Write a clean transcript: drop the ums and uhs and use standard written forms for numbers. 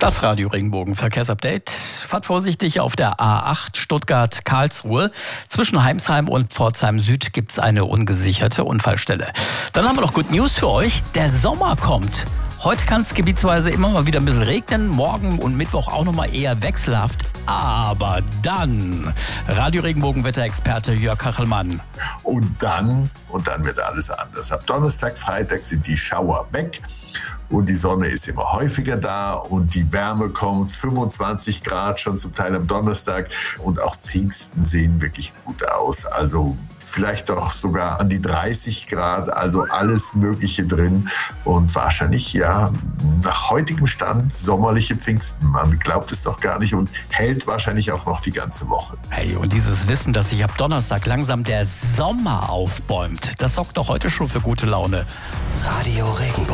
Das Radio Regenbogen Verkehrsupdate. Fahrt vorsichtig auf der A8 Stuttgart-Karlsruhe. Zwischen Heimsheim und Pforzheim Süd gibt's eine ungesicherte Unfallstelle. Dann haben wir noch Good News für euch. Der Sommer kommt. Heute kann es gebietsweise immer mal wieder ein bisschen regnen. Morgen und Mittwoch auch noch mal eher wechselhaft. Aber dann, Radio Regenbogen Wetterexperte Jörg Kachelmann. Und dann wird alles anders. Ab Donnerstag, Freitag sind die Schauer weg. Und die Sonne ist immer häufiger da und die Wärme kommt, 25 Grad schon zum Teil am Donnerstag. Und auch Pfingsten sehen wirklich gut aus. Also vielleicht auch sogar an die 30 Grad, also alles Mögliche drin. Und wahrscheinlich, ja, nach heutigem Stand sommerliche Pfingsten. Man glaubt es noch gar nicht und hält wahrscheinlich auch noch die ganze Woche. Hey, und dieses Wissen, dass sich ab Donnerstag langsam der Sommer aufbäumt, das sorgt doch heute schon für gute Laune. Radio Regenbogen.